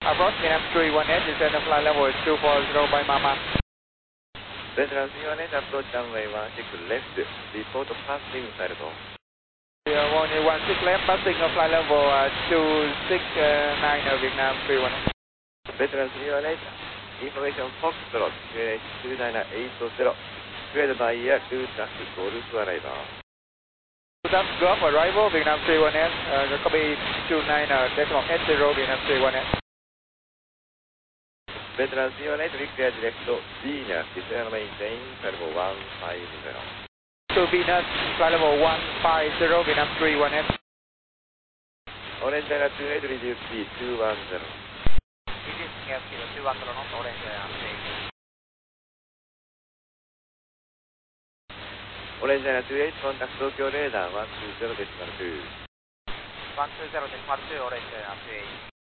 Approach Vietnam 318, descend to flight level 240 by Mama. Veteran 318, approach runway 16 left, report passing Salto. 16 left, passing flight level 269 Vietnam 318. Veteran 318, information Foxtrot, QNH 29880, cleared by air 2 Golf arrival. 2 Golf arrival, Vietnam 318, copy 29.80 Vietnam 318. Veteran 318, require direct Venus, descend maintain, flight level 150. To Venus, flight level 150, Vietnam 318. Orange China 28, reduce speed 210. Reduce speed 210 knots, Orange China 28. Orange China 28, contact Tokyo radar 120.2. 120.2, Orange China 28.